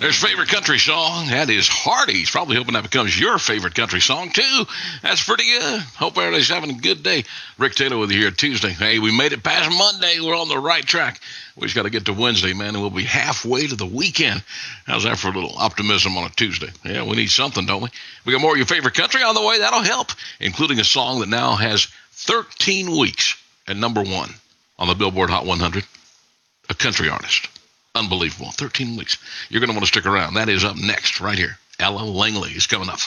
There's favorite country song. That is Hardy's. Probably hoping that becomes your favorite country song, too. That's pretty good. Hope everybody's having a good day. Rick Taylor with you here Tuesday. Hey, we made it past Monday. We're on the right track. We just got to get to Wednesday, man, and we'll be halfway to the weekend. How's that for a little optimism on a Tuesday? Yeah, we need something, don't we? We got more of your favorite country on the way. That'll help, including a song that now has 13 weeks at number one on the Billboard Hot 100. A country artist. Unbelievable. 13 weeks. You're going to want to stick around. That is up next right here. Ella Langley is coming up.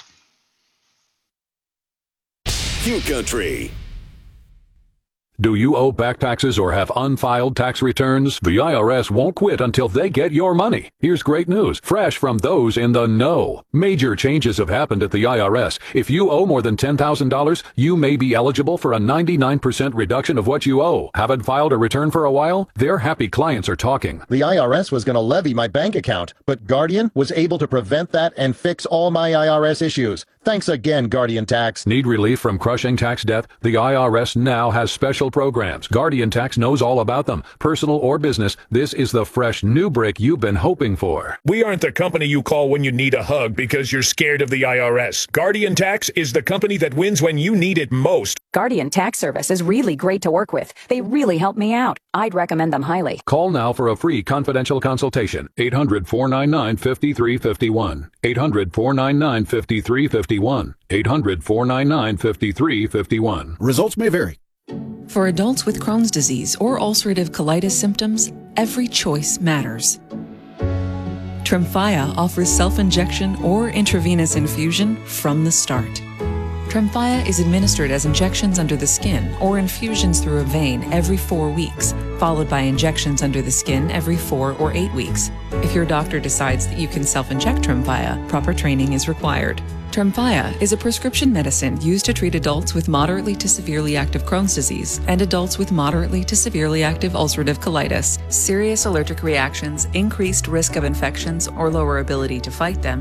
Q Country. Do you owe back taxes or have unfiled tax returns? The IRS won't quit until they get your money. Here's great news, fresh from those in the know. Major changes have happened at the IRS. If you owe more than $10,000, you may be eligible for a 99% reduction of what you owe. Haven't filed a return for a while? Their happy clients are talking. The IRS was going to levy my bank account, but Guardian was able to prevent that and fix all my IRS issues. Thanks again, Guardian Tax. Need relief from crushing tax debt? The IRS now has special programs. Guardian Tax knows all about them. Personal or business, this is the fresh new break you've been hoping for. We aren't the company you call when you need a hug because you're scared of the IRS. Guardian Tax is the company that wins when you need it most. Guardian Tax Service is really great to work with. They really help me out. I'd recommend them highly. Call now for a free confidential consultation. 800-499-5351. 800-499-5351. 800-499-5351. Results may vary. For adults with Crohn's disease or ulcerative colitis symptoms, every choice matters. Tremfya offers self-injection or intravenous infusion from the start. Tremfya is administered as injections under the skin or infusions through a vein every 4 weeks, followed by injections under the skin every 4 or 8 weeks. If your doctor decides that you can self-inject Tremfya, proper training is required. Tremfya is a prescription medicine used to treat adults with moderately to severely active Crohn's disease and adults with moderately to severely active ulcerative colitis. Serious allergic reactions, increased risk of infections, or lower ability to fight them